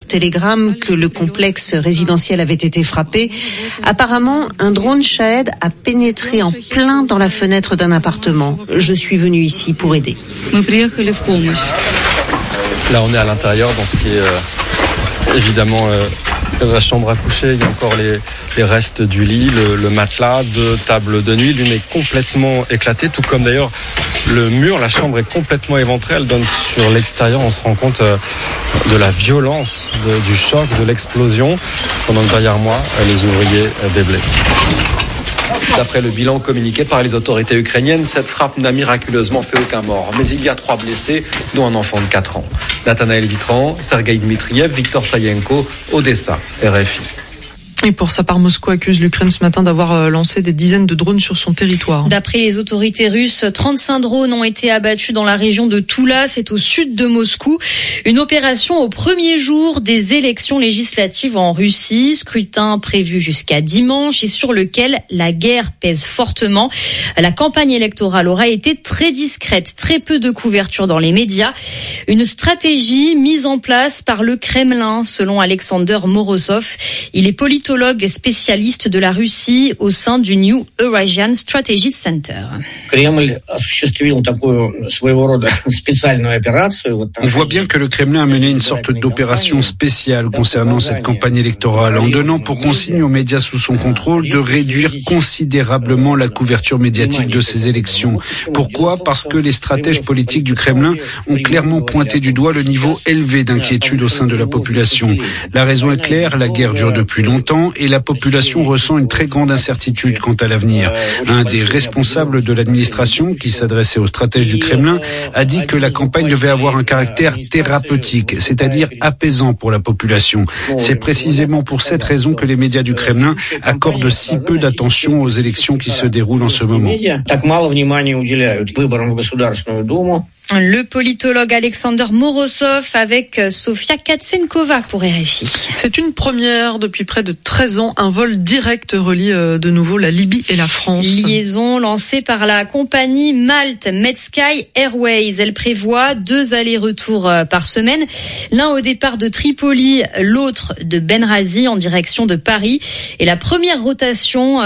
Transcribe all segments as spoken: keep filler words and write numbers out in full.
Telegram que le complexe résidentiel avait été frappé. Apparemment, un drone Shahed a pénétré en plein dans la fenêtre d'un appartement. Je suis venue ici pour aider. Là, on est à l'intérieur dans ce qui est euh, évidemment euh, la chambre à coucher. Il y a encore les, les restes du lit, le, le matelas, deux tables de nuit. L'une est complètement éclatée, tout comme d'ailleurs le mur. La chambre est complètement éventrée. Elle donne sur l'extérieur. On se rend compte euh, de la violence, de, du choc, de l'explosion. Pendant que derrière moi, les ouvriers euh, déblaient. D'après le bilan communiqué par les autorités ukrainiennes, cette frappe n'a miraculeusement fait aucun mort. Mais il y a trois blessés, dont un enfant de quatre ans. Nathanaël Vitran, Sergueï Dmitriev, Victor Sayenko, Odessa, R F I. Et pour sa part, Moscou accuse l'Ukraine ce matin d'avoir lancé des dizaines de drones sur son territoire. D'après les autorités russes, trente-cinq drones ont été abattus dans la région de Toula, c'est au sud de Moscou. Une opération au premier jour des élections législatives en Russie, scrutin prévu jusqu'à dimanche et sur lequel la guerre pèse fortement. La campagne électorale aura été très discrète, très peu de couverture dans les médias. Une stratégie mise en place par le Kremlin, selon Alexander Morozov. Il est politologue spécialiste de la Russie au sein du New Eurasian Strategy Center. On voit bien que le Kremlin a mené une sorte d'opération spéciale concernant cette campagne électorale, en donnant pour consigne aux médias sous son contrôle de réduire considérablement la couverture médiatique de ces élections. Pourquoi ? Parce que les stratèges politiques du Kremlin ont clairement pointé du doigt le niveau élevé d'inquiétude au sein de la population. La raison est claire, la guerre dure depuis longtemps et la population ressent une très grande incertitude quant à l'avenir. Un des responsables de l'administration, qui s'adressait aux stratèges du Kremlin, a dit que la campagne devait avoir un caractère thérapeutique, c'est-à-dire apaisant pour la population. C'est précisément pour cette raison que les médias du Kremlin accordent si peu d'attention aux élections qui se déroulent en ce moment. Le politologue Alexander Morozov avec Sofia Katsenkova pour R F I. C'est une première depuis près de treize ans. Un vol direct relie de nouveau la Libye et la France. Liaison lancée par la compagnie Malte Medsky Airways. Elle prévoit deux allers-retours par semaine. L'un au départ de Tripoli, l'autre de Benghazi en direction de Paris. Et la première rotation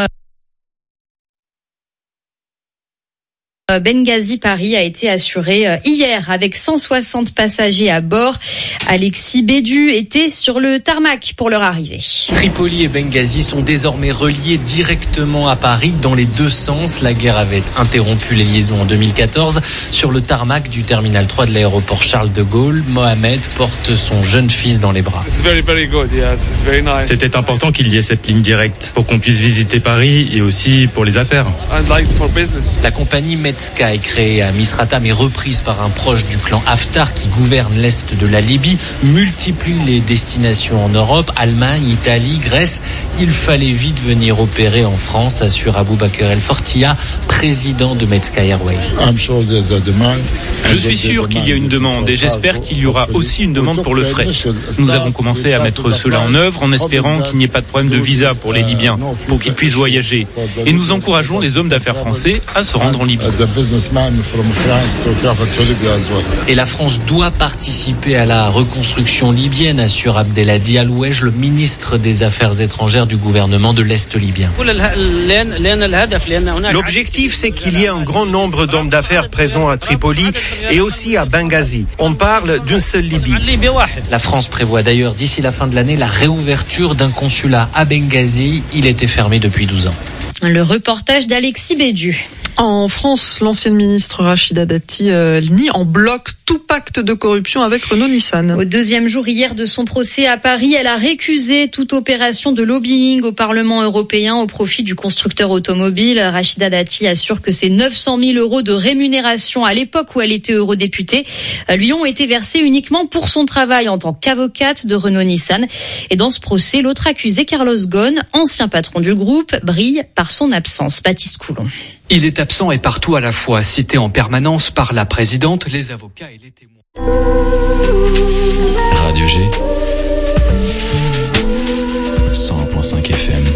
Benghazi-Paris a été assurée hier avec cent soixante passagers à bord. Alexis Bédu était sur le tarmac pour leur arrivée. Tripoli et Benghazi sont désormais reliés directement à Paris dans les deux sens. La guerre avait interrompu les liaisons en deux mille quatorze. Sur le tarmac du terminal trois de l'aéroport Charles de Gaulle, Mohamed porte son jeune fils dans les bras. C'était important qu'il y ait cette ligne directe pour qu'on puisse visiter Paris et aussi pour les affaires. La compagnie Medsky, créée à Misrata mais reprise par un proche du clan Haftar qui gouverne l'est de la Libye, multiplie les destinations en Europe, Allemagne, Italie, Grèce. Il fallait vite venir opérer en France, assure Aboubakar El Fortia, président de Medsky Airways. Je suis sûr qu'il y a une demande et j'espère qu'il y aura aussi une demande pour le fret. Nous avons commencé à mettre cela en œuvre en espérant qu'il n'y ait pas de problème de visa pour les Libyens, pour qu'ils puissent voyager. Et nous encourageons les hommes d'affaires français à se rendre en Libye. Et la France doit participer à la reconstruction libyenne, assure Abdelhadi Alouej, le ministre des Affaires étrangères du gouvernement de l'Est libyen. L'objectif, c'est qu'il y ait un grand nombre d'hommes d'affaires présents à Tripoli et aussi à Benghazi. On parle d'une seule Libye. La France prévoit d'ailleurs d'ici la fin de l'année la réouverture d'un consulat à Benghazi. Il était fermé depuis douze ans. Le reportage d'Alexis Bédu. En France, l'ancienne ministre Rachida Dati euh, nie en bloc tout pacte de corruption avec Renault-Nissan. Au deuxième jour hier de son procès à Paris, elle a récusé toute opération de lobbying au Parlement européen au profit du constructeur automobile. Rachida Dati assure que ces neuf cent mille euros de rémunération à l'époque où elle était eurodéputée lui ont été versés uniquement pour son travail en tant qu'avocate de Renault-Nissan. Et dans ce procès, l'autre accusé, Carlos Ghosn, ancien patron du groupe, brille par son absence. Baptiste Coulon. Il est absent et partout à la fois, cité en permanence par la présidente, les avocats et les témoins. Radio G, cent un virgule cinq F M.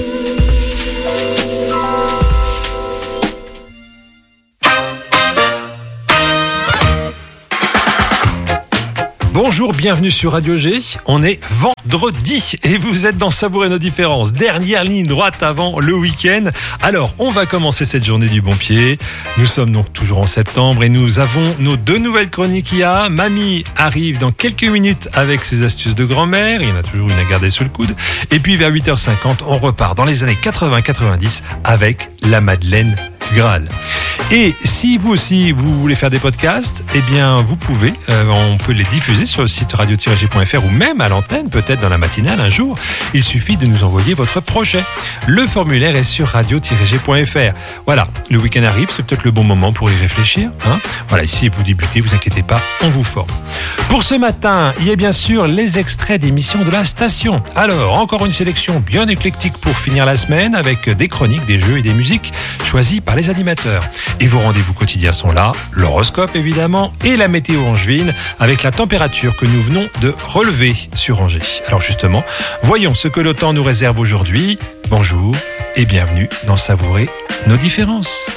Bonjour, bien bienvenue sur Radio G. On est vendredi et vous êtes dans Savourer nos différences. Dernière ligne droite avant le week-end. Alors, on va commencer cette journée du bon pied. Nous sommes donc toujours en septembre et nous avons nos deux nouvelles chroniques I A. Mamie arrive dans quelques minutes avec ses astuces de grand-mère. Il y en a toujours une à garder sous le coude. Et puis vers huit heures cinquante, on repart dans les années quatre-vingts quatre-vingt-dix avec la Madeleine du Graal. Et si vous aussi vous voulez faire des podcasts, eh bien vous pouvez, euh, on peut les diffuser sur le site radio tiret g point f r ou même à l'antenne, peut-être dans la matinale un jour. Il suffit de nous envoyer votre projet. Le formulaire est sur radio tiret g point f r. Voilà, le week-end arrive, c'est peut-être le bon moment pour y réfléchir. Hein. Voilà, ici vous débutez, vous inquiétez pas, on vous forme. Pour ce matin, il y a bien sûr les extraits d'émissions de la station. Alors, encore une sélection bien éclectique pour finir la semaine avec des chroniques, des jeux et des musiques choisies par les animateurs. Et vos rendez-vous quotidiens sont là, l'horoscope évidemment et la météo angevine avec la température que nous venons de relever sur Angers. Alors justement, voyons ce que le temps nous réserve aujourd'hui. Bonjour et bienvenue dans Savourer nos différences.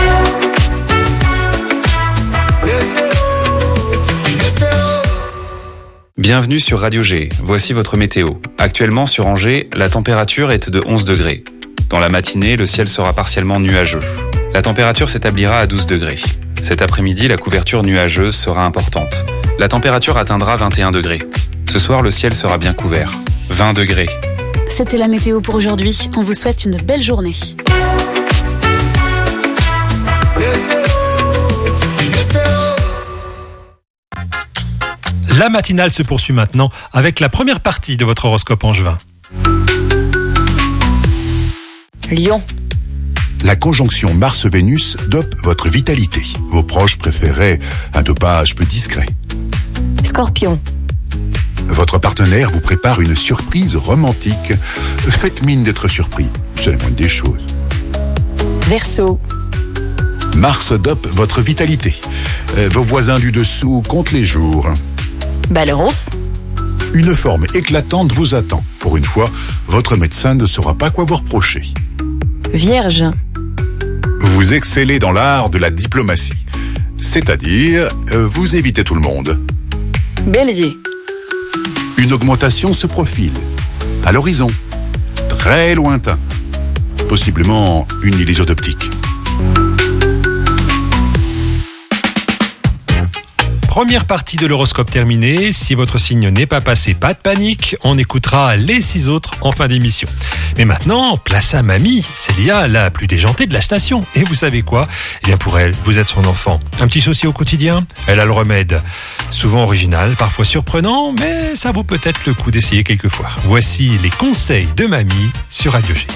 Bienvenue sur Radio G, voici votre météo. Actuellement sur Angers, la température est de onze degrés. Dans la matinée, le ciel sera partiellement nuageux. La température s'établira à douze degrés. Cet après-midi, la couverture nuageuse sera importante. La température atteindra vingt et un degrés. Ce soir, le ciel sera bien couvert. vingt degrés. C'était la météo pour aujourd'hui. On vous souhaite une belle journée. La matinale se poursuit maintenant avec la première partie de votre horoscope angevin. Lion. La conjonction Mars-Vénus dope votre vitalité. Vos proches préféraient un dopage plus discret. Scorpion. Votre partenaire vous prépare une surprise romantique. Faites mine d'être surpris, c'est la moindre des choses. Verseau. Mars dope votre vitalité. Vos voisins du dessous comptent les jours. Balance. Une forme éclatante vous attend. Pour une fois, votre médecin ne saura pas quoi vous reprocher. Vierge. Vous excellez dans l'art de la diplomatie. C'est-à-dire, vous évitez tout le monde. Bélier. Une augmentation se profile. À l'horizon. Très lointain. Possiblement une illusion d'optique. Première partie de l'horoscope terminée. Si votre signe n'est pas passé, pas de panique. On écoutera les six autres en fin d'émission. Mais maintenant, place à Mamie. C'est l'I A la plus déjantée de la station. Et vous savez quoi? Eh bien pour elle, vous êtes son enfant. Un petit souci au quotidien? Elle a le remède. Souvent original, parfois surprenant, mais ça vaut peut-être le coup d'essayer quelquefois. Voici les conseils de Mamie sur Radio G.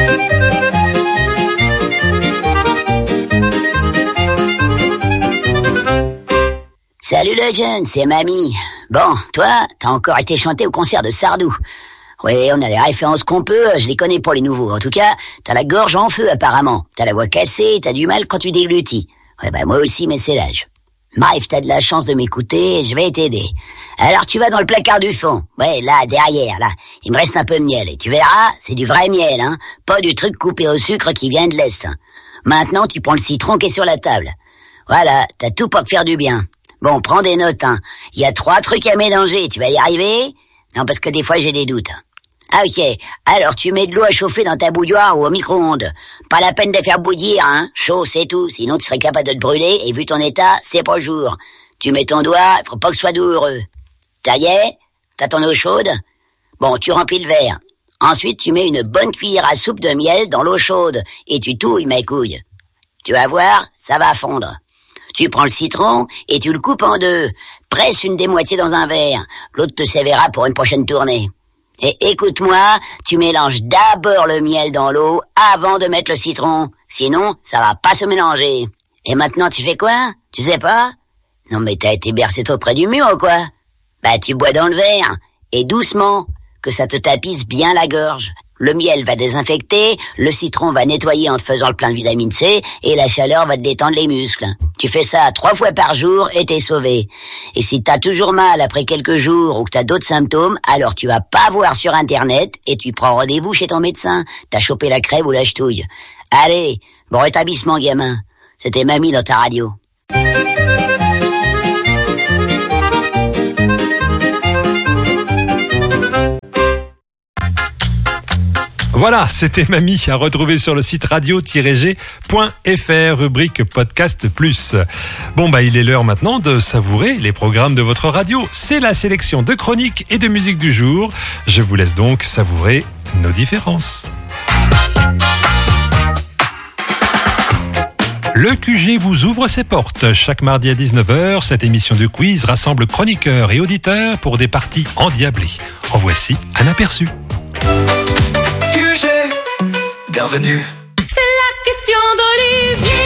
Salut le jeune, c'est Mamie. Bon, toi, t'as encore été chanté au concert de Sardou. Oui, on a les références qu'on peut, je les connais pour les nouveaux. En tout cas, t'as la gorge en feu apparemment. T'as la voix cassée, t'as du mal quand tu déglutis. Ouais, bah moi aussi, mais c'est l'âge. Bref, t'as de la chance de m'écouter, je vais t'aider. Alors tu vas dans le placard du fond. Ouais, là, derrière, là. Il me reste un peu de miel. Et tu verras, c'est du vrai miel, hein. Pas du truc coupé au sucre qui vient de l'Est. Hein. Maintenant, tu prends le citron qui est sur la table. Voilà, t'as tout pour te faire du bien. Bon, prends des notes, hein. Il y a trois trucs à mélanger, tu vas y arriver? Non, parce que des fois j'ai des doutes. Ah ok, alors tu mets de l'eau à chauffer dans ta bouilloire ou au micro-ondes. Pas la peine de faire bouillir, hein. Chaud, c'est tout, sinon tu serais capable de te brûler, et vu ton état, c'est pas le jour. Tu mets ton doigt, faut pas que ce soit douloureux. Ça y est? T'as ton eau chaude? Bon, tu remplis le verre. Ensuite, tu mets une bonne cuillère à soupe de miel dans l'eau chaude, et tu touilles mes couilles. Tu vas voir, ça va fondre. Tu prends le citron et tu le coupes en deux. Presse une des moitiés dans un verre. L'autre te servira pour une prochaine tournée. Et écoute-moi, tu mélanges d'abord le miel dans l'eau avant de mettre le citron. Sinon, ça va pas se mélanger. Et maintenant, tu fais quoi? Tu sais pas? Non mais t'as été bercé trop près du mur ou quoi? Bah tu bois dans le verre. Et doucement, que ça te tapisse bien la gorge. Le miel va désinfecter, le citron va nettoyer en te faisant le plein de vitamine C, et la chaleur va te détendre les muscles. Tu fais ça trois fois par jour et t'es sauvé. Et si t'as toujours mal après quelques jours ou que t'as d'autres symptômes, alors tu vas pas voir sur internet et tu prends rendez-vous chez ton médecin. T'as chopé la crève ou la ch'touille. Allez, bon rétablissement gamin. C'était Mamie dans ta radio. Voilà, c'était Mamie à retrouver sur le site radio tiret g point f r, rubrique podcast plus. Bon bah il est l'heure maintenant de savourer les programmes de votre radio. C'est la sélection de chroniques et de musique du jour. Je vous laisse donc savourer nos différences. Le Q G vous ouvre ses portes. Chaque mardi à dix-neuf heures, cette émission de quiz rassemble chroniqueurs et auditeurs pour des parties endiablées. En voici un aperçu. Q G, bienvenue. C'est la question d'Olivier.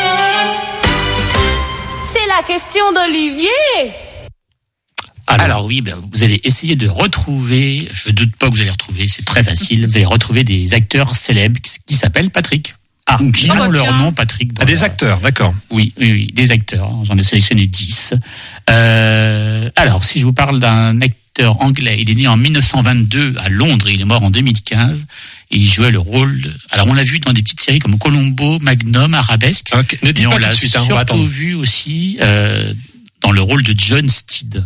C'est la question d'Olivier. Alors, Alors oui, ben, vous allez essayer de retrouver, je ne doute pas que vous allez retrouver, c'est très facile, vous allez retrouver des acteurs célèbres qui s'appellent Patrick. Ah, qui ont oh, leur nom, Patrick. Ah, des la... acteurs, d'accord. Oui, oui, oui, des acteurs. J'en ai sélectionné dix. Euh, alors, si je vous parle d'un acteur anglais, il est né en dix-neuf cent vingt-deux à Londres, il est mort en deux mille quinze, et il jouait le rôle de... Alors, on l'a vu dans des petites séries comme Colombo, Magnum, Arabesque. Okay. Ne dites et pas on tout l'a de suite, hein, surtout vu aussi euh, dans le rôle de John Steed.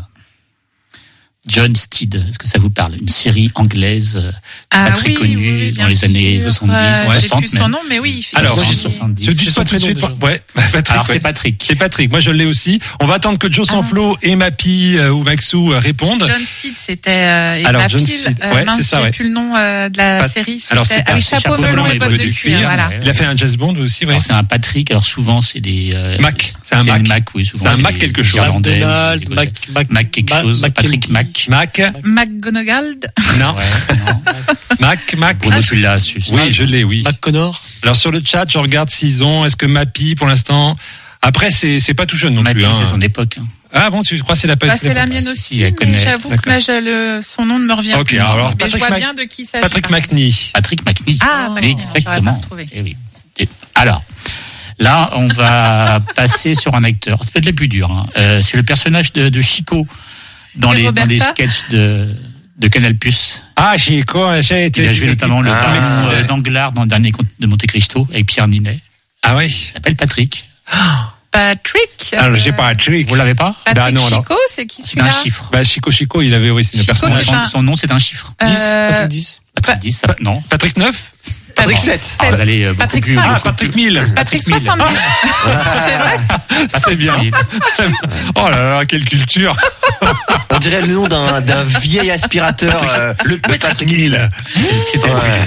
John Steed, est-ce que ça vous parle? Une série anglaise euh, ah, pas très oui, connue oui, dans les sûr. années soixante-dix, ouais, soixante. J'ai plus son nom, mais oui, il fait alors, soixante-dix. Je dis pas tout de suite. Ouais, Patrick, alors ouais. c'est Patrick. C'est Patrick. Moi je l'ai aussi. On va attendre que Joe Sanflo ah. et Mappy euh, ou Maxou euh, répondent. John Steed, c'était euh, et alors Mappy, John Steed, euh, ouais, mince, c'est ça. J'ai Ouais. plus le nom euh, de la Pat... série. C'était alors c'est avec chapeau melon et bottes de cuir. Voilà. Il a fait un Jazz Bond aussi. Ouais. C'est un Patrick. Alors souvent c'est des euh, Mac. C'est un Mac. Mac, oui, souvent. C'est un Mac quelque chose. Donald, Mac, Mac, Mac quelque chose. Patrick Mac. Mac. McGonagall. Non. Mac, Mac. Bruno, tu l'as su. Oui, je l'ai, oui. Mac Connor. Alors sur le chat, je regarde s'ils ont. Est-ce que Mappy, pour l'instant. Après, c'est c'est pas tout jeune non Mappy, plus. Hein. C'est son époque. Hein. Ah bon, tu crois que c'est la bah, c'est la mienne aussi, si, mais j'avoue que là, le, son nom ne me revient okay, plus. Alors, mais Patrick je vois Mac... bien de qui ça Patrick McNee. Patrick McNee. Ah, bah, exactement. Eh oui. Alors, là, on va passer sur un acteur. C'est peut-être le plus dur. Hein. Euh, c'est le personnage de, de Chico dans les, dans les sketchs de, de Canal+. Ah, Chico, j'ai été. Il a joué notamment le ah, baron euh, d'Anglard dans le dernier conte de Monte Cristo avec Pierre Ninet. Ah oui. Il s'appelle Patrick. Patrick. Alors, j'ai pas Patrick. Vous l'avez pas? Patrick bah, non, Chico, alors. C'est qui celui-là? C'est un chiffre. Bah, Chico Chico, il avait, oui, c'est une personne. Son, un... son nom, c'est un chiffre. Euh... dix. Patrick dix. Patrick dix, ça... non. Patrick neuf? Patrick sept. Ah, vous allez beaucoup Patrick plus. Ah, Patrick mille. Patrick soixante-dix. C'est vrai? Ah, c'est bien. Oh là là, quelle culture. On dirait le nom d'un, d'un vieil aspirateur. Euh, le Patrick mille. C'était ouais.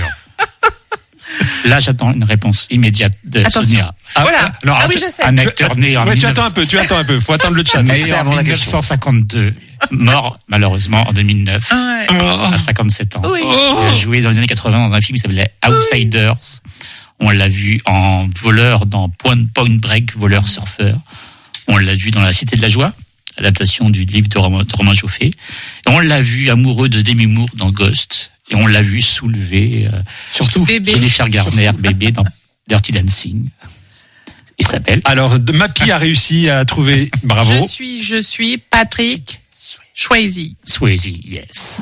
Là, j'attends une réponse immédiate de Attention. Sonia. Ah, voilà. Alors, ah oui, je sais. Un acteur né en ouais, mille neuf cents. tu attends un peu, tu attends un peu. Faut attendre le chat. Né en dix-neuf cent cinquante-deux. Mort, malheureusement, en deux mille neuf. Ouais. À cinquante-sept ans. Oui. Il a joué dans les années quatre-vingts dans un film qui s'appelait Outsiders. On l'a vu en voleur dans Point, Point Break, voleur surfeur. On l'a vu dans La Cité de la Joie, adaptation du livre de Romain, de Romain Joffé. Et on l'a vu amoureux de Demi Moore dans Ghost. Et on l'a vu soulever, euh, surtout Jennifer Garner, bébé, dans Dirty Dancing. Il s'appelle. Alors, Mappy a réussi à trouver. Bravo. Je suis, je suis Patrick Swayze. Swayze, yes.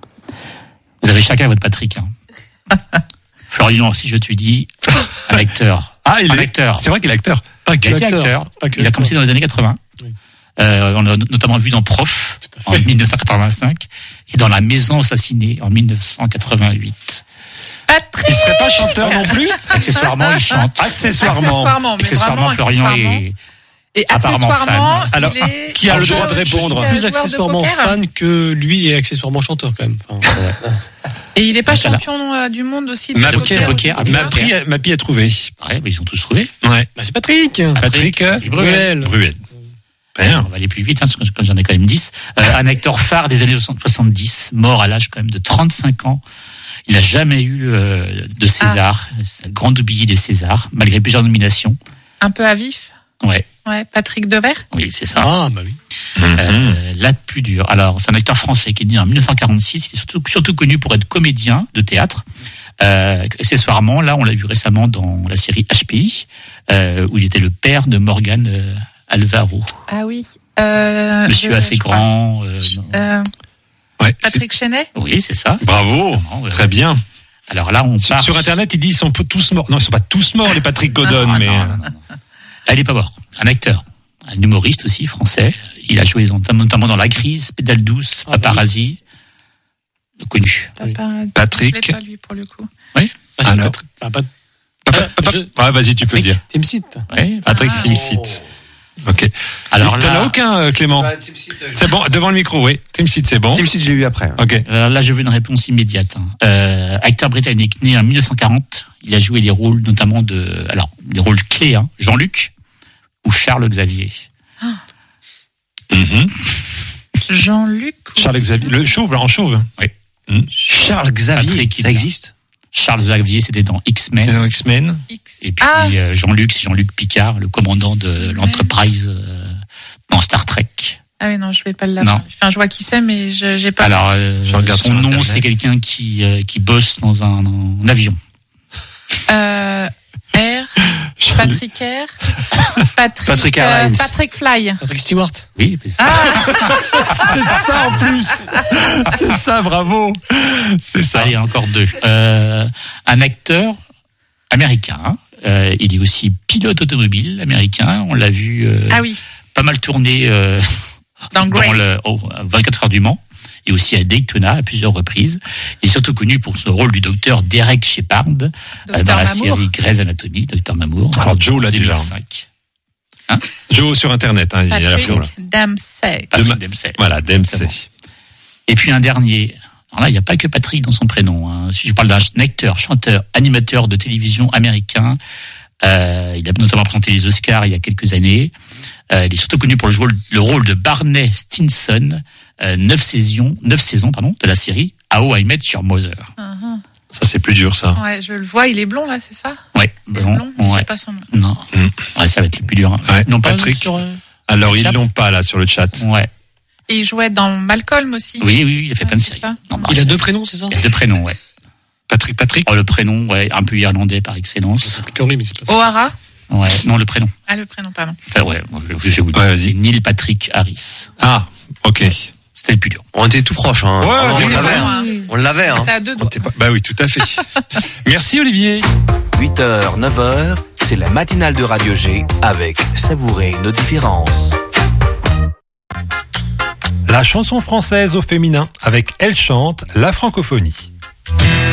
Vous avez chacun votre Patrick. Hein. Florian, si je te dis, un acteur. Ah, il un est acteur. C'est vrai qu'il est acteur. Pas que il acteur. acteur. Pas que il a commencé dans les années quatre-vingts. Oui. Euh, on l'a notamment vu dans Prof en dix-neuf cent quatre-vingt-cinq et dans La Maison assassinée en dix-neuf cent quatre-vingt-huit. Patrick. Il serait pas chanteur non plus? Accessoirement, il chante. Accessoirement. Accessoirement, mais accessoirement vraiment, Florian accessoirement. est et accessoirement, fan. Alors, est... qui a le droit de répondre? Plus accessoirement fan que lui est accessoirement chanteur quand même. Enfin, et il est pas champion euh, du monde aussi de poker. poker. Mappy a trouvé. Ouais, mais ils ont tous trouvé. Ouais. Bah, c'est Patrick. Patrick, Patrick Bruel. Bruel. On va aller plus vite, hein, parce que j'en ai quand même dix. Euh, un acteur phare des années soixante-dix, mort à l'âge quand même de trente-cinq ans. Il n'a jamais eu euh, de César. Ah. C'est un grand oublié des Césars, malgré plusieurs nominations. Un peu à vif. Ouais. Ouais, Patrick Devers. Oui, c'est ça. Ah, bah oui. Euh, la plus dure. Alors, c'est un acteur français qui est né en dix-neuf cent quarante-six. Il est surtout, surtout connu pour être comédien de théâtre. Euh, accessoirement, là, on l'a vu récemment dans la série H P I, euh, où il était le père de Morgane euh, Alvaro. Ah oui. Euh, Monsieur je, assez je grand. Euh, euh, ouais, Patrick Chenet. Oui, c'est ça. Bravo. Non, euh, très bien. Alors là, on sur, part... sur Internet, ils disent qu'ils sont tous morts. Non, ils sont pas tous morts, les Patrick Godon, non, mais... Non, non, non, non. Là, il est pas mort. Un acteur. Un humoriste aussi, français. Il a joué dans, notamment dans La Crise, Pédale douce, Paparazzi. connu. T'as pas... Patrick. Je l'ai pas lui pour le coup. Oui. Ah, alors. Patrick. Ah, pas... Papa, papa. Je... Ah, vas-y, tu peux le dire. Timsit. Oui. Patrick Ah. Timsit. Ok. Alors T'en là... as aucun, euh, Clément? Bah, Timsit, euh, C'est bon, devant le micro, oui. Timsit, c'est bon. Timsit, je l'ai eu après. Ok. Alors là, je veux une réponse immédiate. Hein. Euh, acteur britannique né en dix-neuf cent quarante, il a joué les rôles notamment de, alors les rôles clés, hein, Jean-Luc ou Charles Xavier. Mm-hmm. Jean-Luc. Ou... Charles Xavier, le chauve, là, en chauve. Oui. Mm. Charles Xavier, Patrick, ça existe? Charles Xavier, c'était dans X-Men. Dans X-Men. X. Et puis Ah. euh, Jean-Luc, c'est Jean-Luc Picard, le commandant de X-Men. l'Enterprise euh, dans Star Trek. Ah oui, non, je vais pas l'avoir. Non. Enfin, je vois qui c'est, mais je j'ai pas. Alors, euh, Je regarde son sur nom, Internet. c'est quelqu'un qui euh, qui bosse dans un, un avion. Euh, R. Patrick R. Patrick, Patrick euh, Airlines. Patrick Fly. Patrick Stewart. Oui, mais ça. C'est ça en plus. C'est ça, bravo. C'est ça. Allez, encore deux. Euh, un acteur américain. Hein. Euh, il est aussi pilote automobile américain. On l'a vu euh, Ah oui. pas mal tourner euh, Dans dans Grace. le oh, vingt-quatre heures du Mans et aussi à Daytona à plusieurs reprises. Il est surtout connu pour son rôle du docteur Derek Shepard euh, dans la Mamour. série Grey's Anatomy, docteur Mamour. Alors, Joe l'a en déjà. deux mille cinq. Hein Joe sur Internet, hein, il est à Patrick fond, là. Dempsey. Patrick Demain- Dempsey. Voilà, Dempsey. Et puis un dernier. Alors là, il n'y a pas que Patrick dans son prénom. Hein. Si je parle d'un acteur, chanteur, animateur de télévision américain, euh, il a notamment présenté les Oscars il y a quelques années. Euh, il est surtout connu pour le rôle, le rôle de Barney Stinson, euh, neuf saisons, neuf saisons, pardon, de la série How I Met Your Mother. Uh-huh. Ça, c'est plus dur, ça. Ouais, je le vois, il est blond là, c'est ça? Ouais, C'est bon, blond, mais ouais. j'ai pas son nom. Non, Mm. ouais, ça va être le plus dur. Hein. Ouais, Non, pas Patrick. sur, euh, Alors, le ils chat. l'ont pas, là, sur le chat. Ouais. Et il jouait dans Malcolm aussi. Oui, oui, il a fait Ouais, plein de c'est séries. ça. Non, bah, Il a c'est- deux prénoms, c'est ça? il a deux prénoms, ouais. Patrick, Patrick. Oh, le prénom, ouais, un peu irlandais par excellence. Corey, mais c'est pas ça. O'Hara. Ouais, non, le prénom. Ah, le prénom, pardon. Enfin, ouais, je, je vais vous dire. Ouais, vas-y. C'est Neil Patrick Harris. Ah, ok. C'était le plus dur. On était tout proche, hein. Ouais, Vraiment, on on était l'avait, bon, hein. hein. On l'avait, hein. T'as deux On doigts. t'est pas- Bah oui, tout à fait. Merci, Olivier. huit heures, neuf heures, c'est la matinale de Radio G avec Savourer nos différences. La chanson française au féminin avec Elle chante la francophonie.